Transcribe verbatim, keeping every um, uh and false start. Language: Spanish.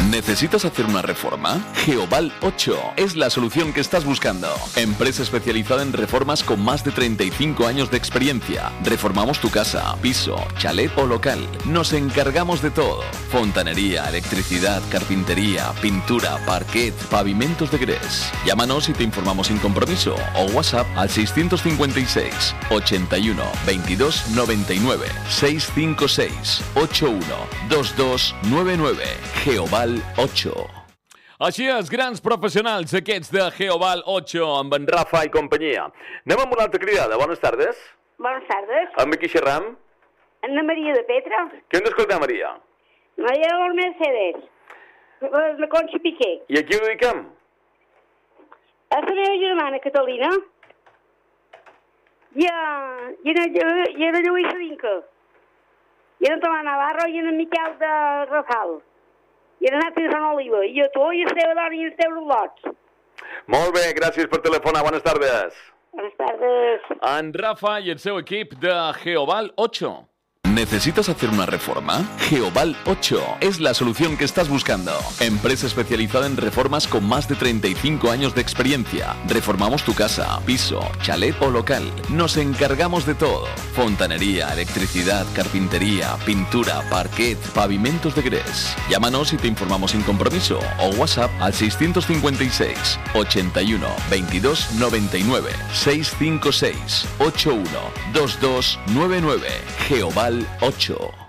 ¿Necesitas hacer una reforma? Geoval ocho es la solución que estás buscando. Empresa especializada en reformas con más de treinta y cinco años de experiencia. Reformamos tu casa, piso, chalet o local. Nos encargamos de todo. Fontanería, electricidad, carpintería, pintura, parquet, pavimentos de grés. Llámanos y te informamos sin compromiso o WhatsApp al seiscientos cincuenta y seis, ochenta y uno, veintidós, noventa y nueve, seiscientos cincuenta y seis, ochenta y uno, veintidós, noventa y nueve. Geoval ocho. Així és, grans professionals aquests de Geoval ocho amb en Rafa i companyia. Anem amb una altra cridada. Bones tardes. Bones tardes. Amb qui xerram? Anna Maria de Petra. Què hem d'escoltar, Maria? Maria del Mercedes. La Conxa Piqué. I a qui ho dediquem? A la meva germana Catalina. I a, i a, i a la Lluïsa Vinca. I a en Tomà Navarro i a en Miquel de Rafal. I a Nati de Sant Oliva. I a tu i a la teva dona i a teva lots. Molt bé, gràcies per telefonar. Bones tardes. Bones tardes. En Rafa i el seu equip de Geoval ocho. ¿Necesitas hacer una reforma? Geoval ocho es la solución que estás buscando. Empresa especializada en reformas con más de treinta y cinco años de experiencia. Reformamos tu casa, piso, chalet o local. Nos encargamos de todo. Fontanería, electricidad, carpintería, pintura, parquet, pavimentos de grés. Llámanos y te informamos sin compromiso o WhatsApp al seiscientos cincuenta y seis, ochenta y uno, veintidós, noventa y nueve, seiscientos cincuenta y seis, ochenta y uno, veintidós, noventa y nueve. Geoval ocho.